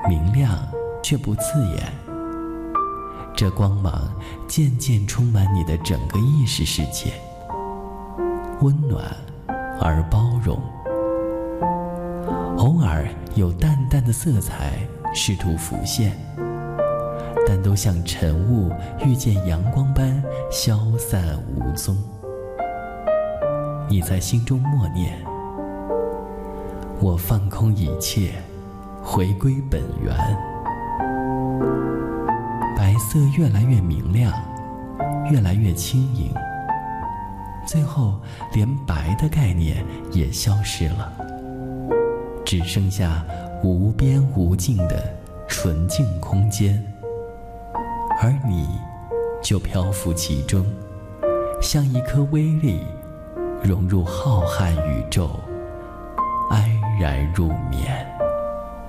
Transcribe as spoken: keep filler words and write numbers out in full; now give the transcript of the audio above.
明亮却不刺眼。这光芒渐渐充满你的整个意识世界，温暖而包容。偶尔有淡淡的色彩试图浮现，但都像晨雾遇见阳光般消散无踪。你在心中默念：我放空一切，回归本源。白色越来越明亮，越来越轻盈，最后连白的概念也消失了，只剩下无边无尽的纯净空间，而你就漂浮其中，像一颗微粒，融入浩瀚宇宙，安然入眠。